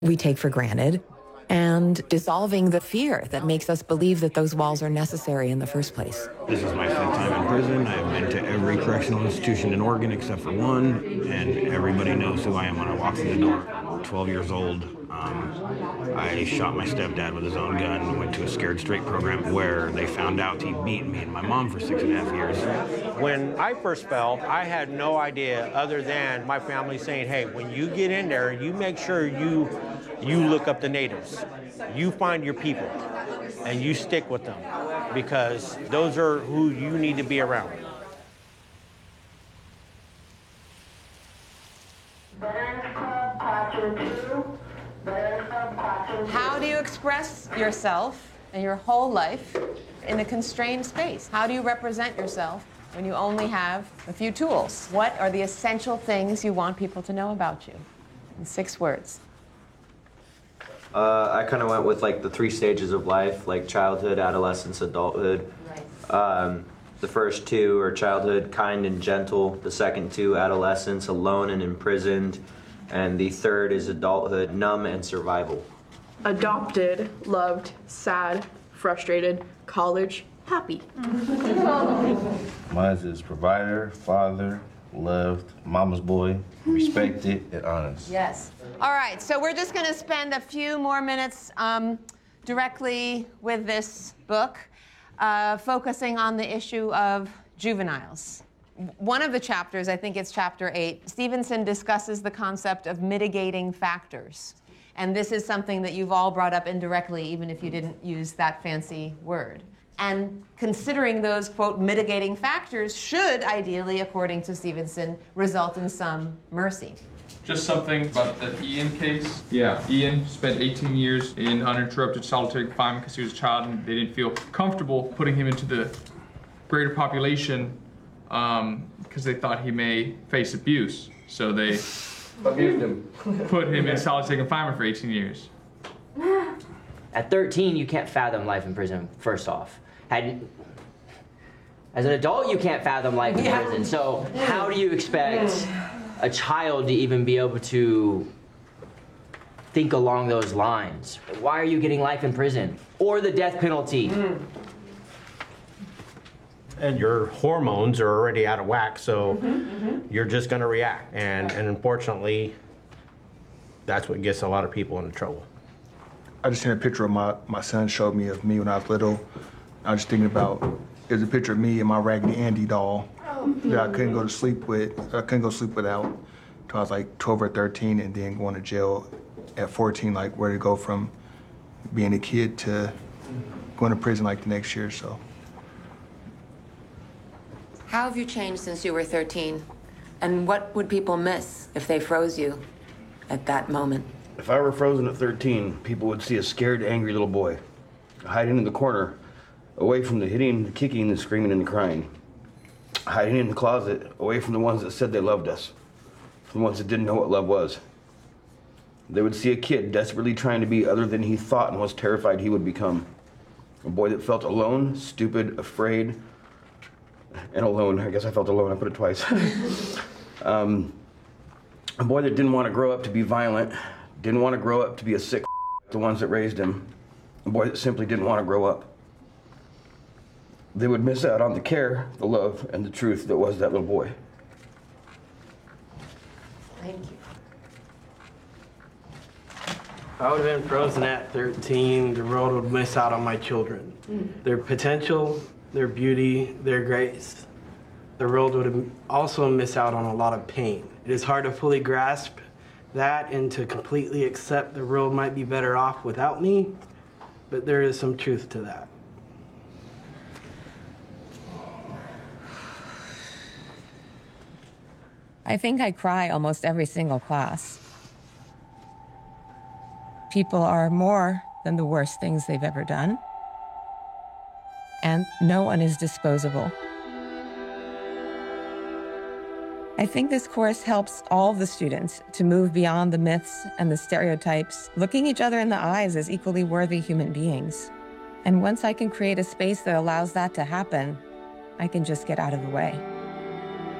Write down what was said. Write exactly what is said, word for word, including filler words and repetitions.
we take for granted, and dissolving the fear that makes us believe that those walls are necessary in the first place. This is my fifth time in prison. I've been to every correctional institution in Oregon except for one, and everybody knows who I am when I walk through the door. twelve years old, um, I shot my stepdad with his own gun, went to a Scared Straight program where they found out he beat me and my mom for six and a half years. When I first fell, I had no idea other than my family saying, hey, when you get in there, you make sure you you look up the natives. You find your people, and you stick with them, because those are who you need to be around. How do you express yourself and your whole life in a constrained space? How do you represent yourself when you only have a few tools? What are the essential things you want people to know about you? In six words. Uh, I kind of went with like the three stages of life, like childhood, adolescence, adulthood. Right. Um, the first two are childhood, kind and gentle. The second two, adolescence, alone and imprisoned. And the third is adulthood, numb and survival. Adopted, loved, sad, frustrated, college, happy. Mine is provider, father, loved, mama's boy, respected, and honest. Yes. All right, so we're just going to spend a few more minutes um, directly with this book, uh, focusing on the issue of juveniles. One of the chapters, I think it's chapter eight, Stevenson discusses the concept of mitigating factors. And this is something that you've all brought up indirectly, even if you didn't use that fancy word. And considering those, quote, mitigating factors should, ideally, according to Stevenson, result in some mercy. Just something about the Ian case. Yeah, Ian spent eighteen years in uninterrupted solitary confinement because he was a child and they didn't feel comfortable putting him into the greater population um, because they thought he may face abuse. So they abused him. Put him in solitary confinement for eighteen years. At thirteen, you can't fathom life in prison, first off. Had, as an adult, you can't fathom life in Yeah. prison. So how do you expect a child to even be able to think along those lines? Why are you getting life in prison? Or the death penalty? Mm. And your hormones are already out of whack, so mm-hmm, mm-hmm. you're just going to react. And, and unfortunately, that's what gets a lot of people into trouble. I just seen a picture of my, my son showed me of me when I was little. I was just thinking about, it was a picture of me and my Raggedy Andy doll oh, that I couldn't go to sleep with, I couldn't go to sleep without until I was like twelve or thirteen, and then going to jail at fourteen, like where to go from being a kid to going to prison like the next year, so. How have you changed since you were thirteen? And what would people miss if they froze you at that moment? If I were frozen at thirteen, people would see a scared, angry little boy hiding in the corner, away from the hitting, the kicking, the screaming, and the crying. Hiding in the closet, away from the ones that said they loved us, from the ones that didn't know what love was. They would see a kid desperately trying to be other than he thought and was terrified he would become. A boy that felt alone, stupid, afraid, and alone. I guess I felt alone, I put it twice. um, a boy that didn't want to grow up to be violent, didn't want to grow up to be a sick the ones that raised him. A boy that simply didn't want to grow up. They would miss out on the care, the love, and the truth that was that little boy. Thank you. If I would have been frozen at thirteen, the world would miss out on my children. Mm. Their potential, their beauty, their grace. The world would also miss out on a lot of pain. It is hard to fully grasp that and to completely accept the world might be better off without me, but there is some truth to that. I think I cry almost every single class. People are more than the worst things they've ever done, and no one is disposable. I think this course helps all the students to move beyond the myths and the stereotypes, looking each other in the eyes as equally worthy human beings. And once I can create a space that allows that to happen, I can just get out of the way.